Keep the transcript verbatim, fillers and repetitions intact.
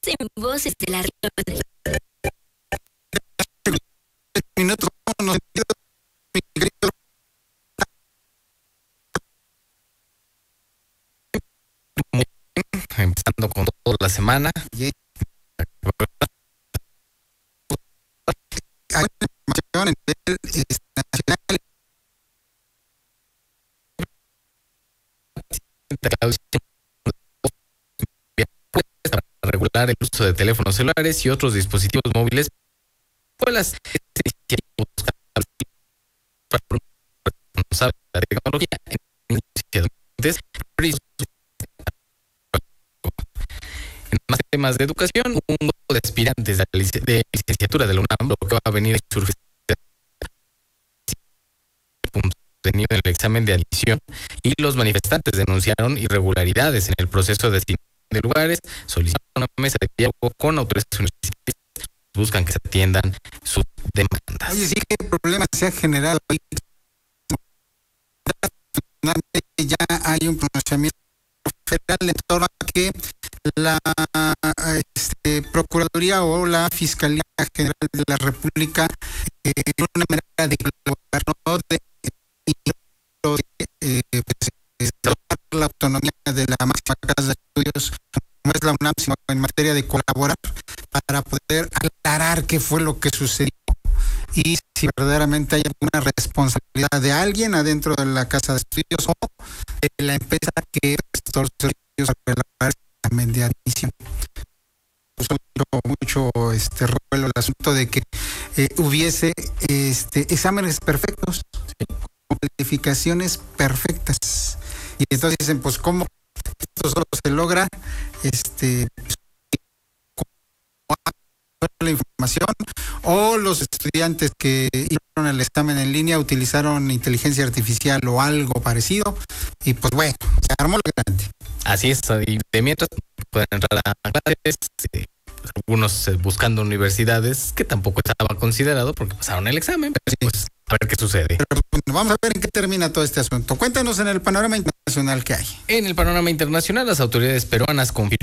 en Voces de la Río. Minutos, no, mi querido. Empezando con toda la semana. Hay información en el nacional. Para regular el uso de teléfonos celulares y otros dispositivos móviles, pues las responsable de la tecnología en más temas de educación, un grupo de aspirantes de la lic- de licenciatura de la UNAM, lo que va a venir a surgir contenido en el examen de admisión, y los manifestantes denunciaron irregularidades en el proceso de asignación de lugares, solicitaron una mesa de diálogo con autoridades universitarias, buscan que se atiendan sus demandas. Oye, sí, ¿qué problema se ha generado ahí? Ya hay un pronunciamiento federal en torno a que la este, Procuraduría o la Fiscalía General de la República, eh, en una manera de colaborar, ¿no? de, de eh, pues, de la autonomía de la máxima casa de estudios, como es la UNAM, sino en materia de colaborar para poder aclarar qué fue lo que sucedió y si verdaderamente hay alguna responsabilidad de alguien adentro de la casa de estudios o de la empresa que prestó los servicios para elaborar el examen de admisión. Puso mucho, mucho este revuelo el asunto de que eh, hubiese este exámenes perfectos, con calificaciones perfectas. Y entonces dicen, pues, ¿cómo esto solo se logra? Este la información, o los estudiantes que hicieron el examen en línea utilizaron inteligencia artificial o algo parecido, y pues bueno, se armó lo grande. Así es, y de mientras pueden entrar a clases, eh, pues, algunos eh, buscando universidades que tampoco estaba considerado porque pasaron el examen, pero pues a ver qué sucede. Pero bueno, vamos a ver en qué termina todo este asunto. Cuéntanos en el panorama internacional que hay. En el panorama internacional, las autoridades peruanas confirmaron